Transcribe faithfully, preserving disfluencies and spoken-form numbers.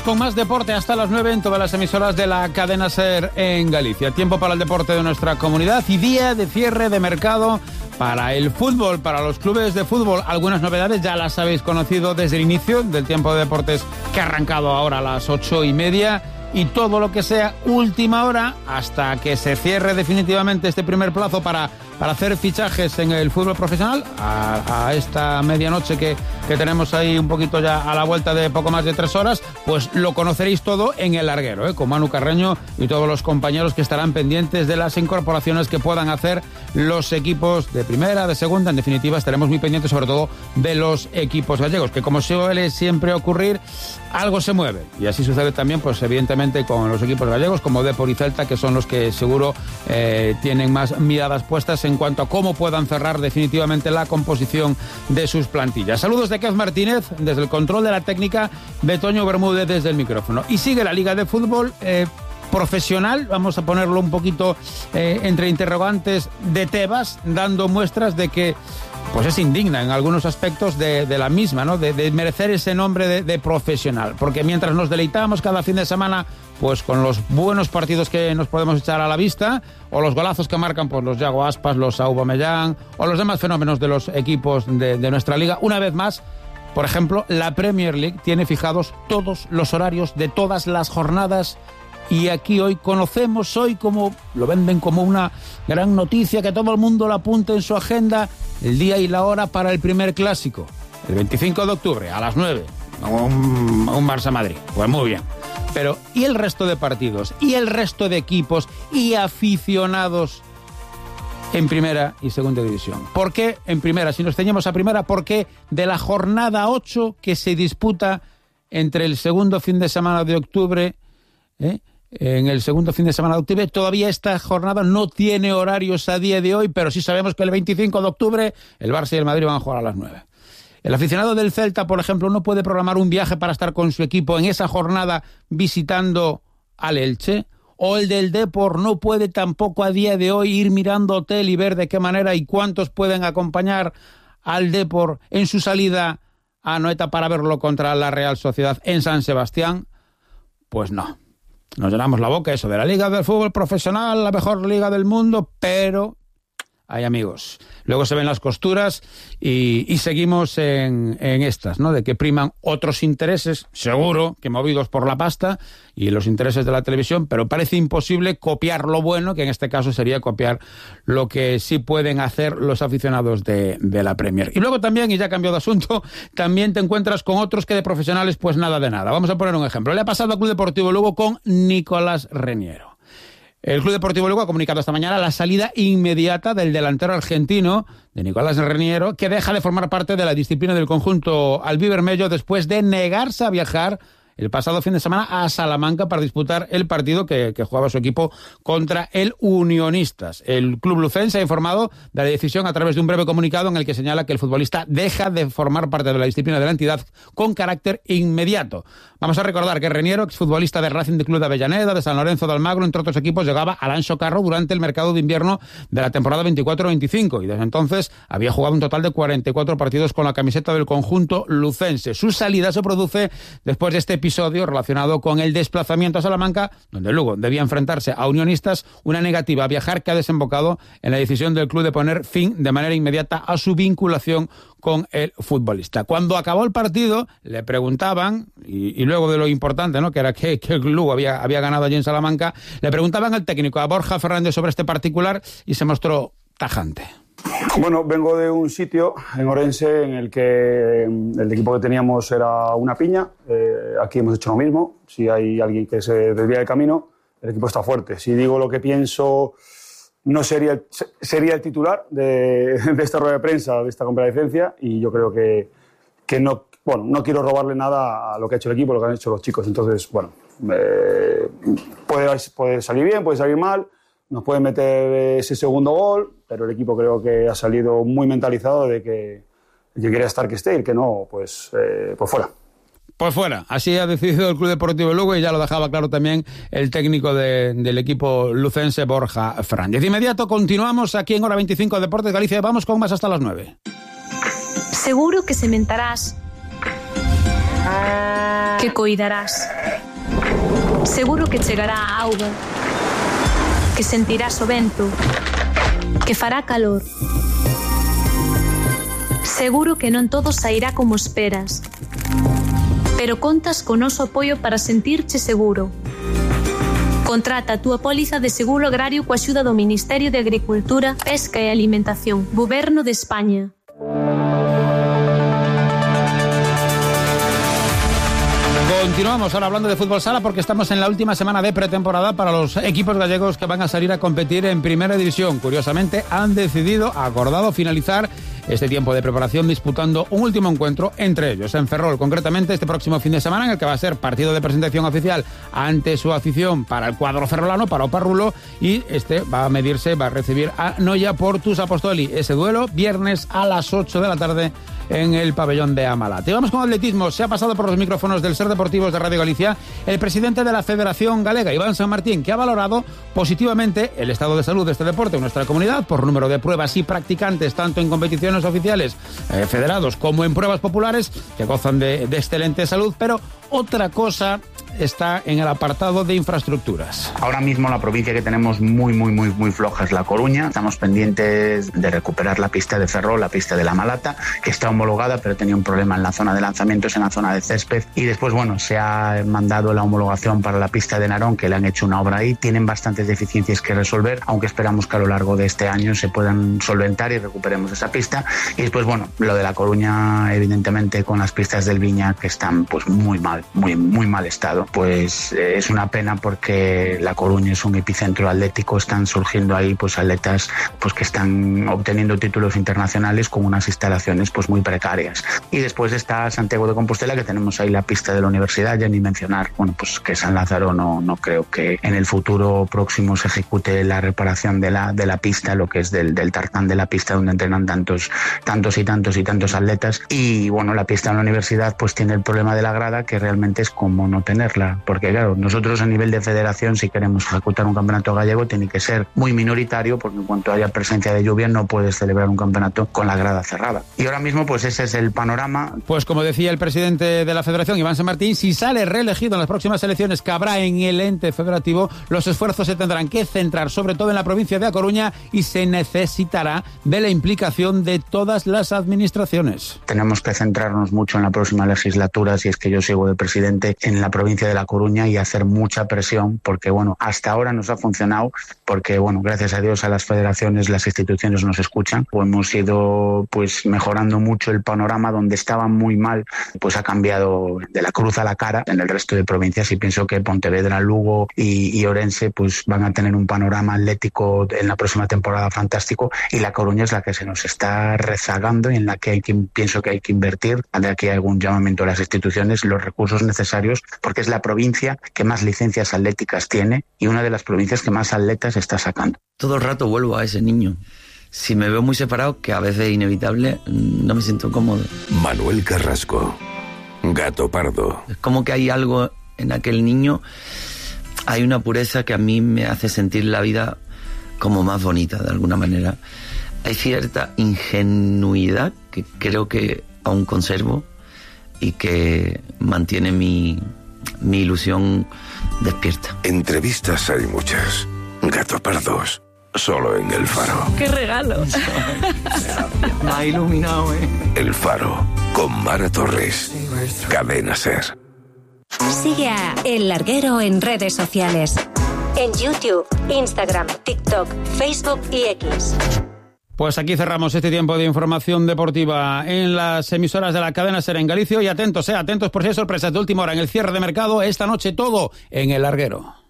Con más deporte hasta las nueve en todas las emisoras de la cadena SER en Galicia. Tiempo para el deporte de nuestra comunidad y día de cierre de mercado para el fútbol, para los clubes de fútbol. Algunas novedades ya las habéis conocido desde el inicio del tiempo de deportes que ha arrancado ahora a las ocho y media. Y todo lo que sea última hora hasta que se cierre definitivamente este primer plazo para, para hacer fichajes en el fútbol profesional a, a esta medianoche que, que tenemos ahí un poquito ya a la vuelta de poco más de tres horas, pues lo conoceréis todo en El Larguero, ¿eh? Con Manu Carreño y todos los compañeros que estarán pendientes de las incorporaciones que puedan hacer los equipos de primera, de segunda. En definitiva, estaremos muy pendientes sobre todo de los equipos gallegos, que como suele siempre ocurrir, algo se mueve. Y así sucede también, pues evidentemente, con los equipos gallegos como Depor y Celta, que son los que seguro eh, tienen más miradas puestas en cuanto a cómo puedan cerrar definitivamente la composición de sus plantillas. Saludos de Kev Martínez desde el control de la técnica, de Toño Bermúdez desde el micrófono. Y sigue la Liga de Fútbol eh, profesional, vamos a ponerlo un poquito eh, entre interrogantes de Tebas, dando muestras de que pues es indigna en algunos aspectos de, de la misma, ¿no? De, de merecer ese nombre de, de profesional. Porque mientras nos deleitamos cada fin de semana pues con los buenos partidos que nos podemos echar a la vista, o los golazos que marcan pues los Yago Aspas, los Aubameyang, o los demás fenómenos de los equipos de, de nuestra liga, una vez más, por ejemplo, la Premier League tiene fijados todos los horarios de todas las jornadas. Y aquí hoy conocemos, hoy como lo venden como una gran noticia, que todo el mundo lo apunte en su agenda, el día y la hora para el primer clásico, el veinticinco de octubre a las nueve, un, un Barça-Madrid. Pues muy bien. Pero ¿y el resto de partidos? ¿Y el resto de equipos y aficionados en primera y segunda división? ¿Por qué en primera? Si nos ceñimos a primera, ¿por qué de la jornada ocho que se disputa entre el segundo fin de semana de octubre, ¿eh? en el segundo fin de semana de octubre, todavía esta jornada no tiene horarios a día de hoy, pero sí sabemos que el veinticinco de octubre el Barça y el Madrid van a jugar a las nueve. El aficionado del Celta, por ejemplo, no puede programar un viaje para estar con su equipo en esa jornada visitando al Elche, o el del Depor no puede tampoco a día de hoy ir mirando hotel y ver de qué manera y cuántos pueden acompañar al Depor en su salida a Anoeta para verlo contra la Real Sociedad en San Sebastián. Pues no. Nos llenamos la boca eso de la Liga del Fútbol Profesional, la mejor liga del mundo, pero hay amigos. Luego se ven las costuras y, y seguimos en, en estas, ¿no? De que priman otros intereses, seguro que movidos por la pasta y los intereses de la televisión, pero parece imposible copiar lo bueno, que en este caso sería copiar lo que sí pueden hacer los aficionados de, de la Premier. Y luego también, y ya cambiado de asunto, también te encuentras con otros que de profesionales pues nada de nada. Vamos a poner un ejemplo. Le ha pasado al Club Deportivo Lugo con Nicolás Reniero. El Club Deportivo Lugo ha comunicado esta mañana la salida inmediata del delantero argentino, de Nicolás Reniero, que deja de formar parte de la disciplina del conjunto albivermello después de negarse a viajar el pasado fin de semana a Salamanca para disputar el partido que, que jugaba su equipo contra el Unionistas. El club lucense ha informado de la decisión a través de un breve comunicado en el que señala que el futbolista deja de formar parte de la disciplina de la entidad con carácter inmediato. Vamos a recordar que Reniero, exfutbolista de Racing de Club de Avellaneda, de San Lorenzo de Almagro, entre otros equipos, llegaba al Anxo Carro durante el mercado de invierno de la temporada veinticuatro veinticinco y desde entonces había jugado un total de cuarenta y cuatro partidos con la camiseta del conjunto lucense. Su salida se produce después de este episodio relacionado con el desplazamiento a Salamanca, donde luego debía enfrentarse a Unionistas, una negativa a viajar que ha desembocado en la decisión del club de poner fin de manera inmediata a su vinculación con el futbolista. Cuando acabó el partido, le preguntaban, y, y luego de lo importante, ¿no?, que era que, que el club había, había ganado allí en Salamanca, le preguntaban al técnico, a Borja Fernández, sobre este particular, y se mostró tajante. Bueno, vengo de un sitio en Orense en el que el equipo que teníamos era una piña. Eh, aquí hemos hecho lo mismo. Si hay alguien que se desvía del camino, el equipo está fuerte. Si digo lo que pienso, no sería el, sería el titular de, de esta rueda de prensa, de esta comparecencia, y yo creo que, que no, bueno, no quiero robarle nada a lo que ha hecho el equipo, lo que han hecho los chicos. Entonces, bueno, eh, puede, puede salir bien, puede salir mal. Nos puede meter ese segundo gol, pero el equipo creo que ha salido muy mentalizado de que el que quiere estar que esté y el que no, pues, eh, pues fuera. Pues fuera, así ha decidido el Club Deportivo Lugo y ya lo dejaba claro también el técnico de, del equipo lucense, Borja Fernández. De inmediato continuamos aquí en Hora veinticinco Deportes Galicia. Vamos con más hasta las nueve. Seguro que sementarás que coidarás. Seguro que chegará a auga, que sentirás o vento, que fará calor. Seguro que non todo sairá como esperas, pero contas co noso apoio para sentirche seguro. Contrata a túa póliza de seguro agrario coa axuda do Ministerio de Agricultura, Pesca e Alimentación, Goberno de España. Continuamos ahora hablando de fútbol sala porque estamos en la última semana de pretemporada para los equipos gallegos que van a salir a competir en Primera División. Curiosamente, han decidido, acordado finalizar este tiempo de preparación disputando un último encuentro entre ellos, en Ferrol, concretamente este próximo fin de semana, en el que va a ser partido de presentación oficial ante su afición para el cuadro ferrolano, para Oparrulo, y este va a medirse, va a recibir a Noia Portus Apostoli. Ese duelo, viernes a las ocho de la tarde en el pabellón de Amalate. Vamos con atletismo. Se ha pasado por los micrófonos del Ser Deportivos de Radio Galicia el presidente de la Federación Galega, Iván San Martín, que ha valorado positivamente el estado de salud de este deporte en nuestra comunidad por número de pruebas y practicantes, tanto en competiciones oficiales eh, federados como en pruebas populares, que gozan de, de excelente salud, pero otra cosa está en el apartado de infraestructuras. Ahora mismo la provincia que tenemos muy, muy, muy, muy floja es La Coruña. Estamos pendientes de recuperar la pista de Ferrol, la pista de La Malata, que está homologada, pero tenía un problema en la zona de lanzamientos, en la zona de césped. Y después, bueno, se ha mandado la homologación para la pista de Narón, que le han hecho una obra ahí. Tienen bastantes deficiencias que resolver, aunque esperamos que a lo largo de este año se puedan solventar y recuperemos esa pista. Y después, bueno, lo de La Coruña, evidentemente, con las pistas del Viña, que están pues muy mal, muy, muy mal estado. Pues eh, es una pena porque La Coruña es un epicentro atlético, están surgiendo ahí pues atletas pues que están obteniendo títulos internacionales con unas instalaciones pues muy precarias. Y después está Santiago de Compostela, que tenemos ahí la pista de la universidad, ya ni mencionar, bueno, pues que San Lázaro no, no creo que en el futuro próximo se ejecute la reparación de la, de la pista, lo que es del, del tartán de la pista donde entrenan tantos, tantos y tantos y tantos atletas. Y bueno, la pista de la universidad pues tiene el problema de la grada, que realmente es como no tenerla, porque claro, nosotros a nivel de federación, si queremos ejecutar un campeonato gallego, tiene que ser muy minoritario, porque en cuanto haya presencia de lluvia no puedes celebrar un campeonato con la grada cerrada. Y ahora mismo pues ese es el panorama. Pues como decía el presidente de la federación, Iván San Martín, si sale reelegido en las próximas elecciones que habrá en el ente federativo, los esfuerzos se tendrán que centrar sobre todo en la provincia de A Coruña y se necesitará de la implicación de todas las administraciones. Tenemos que centrarnos mucho en la próxima legislatura, si es que yo sigo de presidente, en la provincia de La Coruña y hacer mucha presión, porque bueno, hasta ahora nos ha funcionado, porque bueno, gracias a Dios a las federaciones, las instituciones nos escuchan, o hemos ido pues mejorando mucho el panorama. Donde estaba muy mal, pues ha cambiado de la cruz a la cara en el resto de provincias, y pienso que Pontevedra, Lugo y, y Orense pues van a tener un panorama atlético en la próxima temporada fantástico, y La Coruña es la que se nos está rezagando y en la que, hay que pienso que hay que invertir, de aquí hay algún llamamiento a las instituciones, los recursos necesarios, porque es la provincia que más licencias atléticas tiene y una de las provincias que más atletas está sacando. Todo el rato vuelvo a ese niño. Si me veo muy separado, que a veces es inevitable, no me siento cómodo. Manuel Carrasco, Gato Pardo. Es como que hay algo en aquel niño, hay una pureza que a mí me hace sentir la vida como más bonita, de alguna manera. Hay cierta ingenuidad que creo que aún conservo y que mantiene mi, mi ilusión despierta. Entrevistas hay muchas. Gato Pardos, solo en El Faro. ¡Qué regalo! Me ha iluminado, ¿eh? El Faro, con Mara Torres. Cadena Ser. Sigue a El Larguero en redes sociales. En YouTube, Instagram, TikTok, Facebook y X. Pues aquí cerramos este tiempo de información deportiva en las emisoras de la cadena Ser en Galicia. Y atentos, eh, atentos por si hay sorpresas de última hora en el cierre de mercado. Esta noche todo en El Larguero.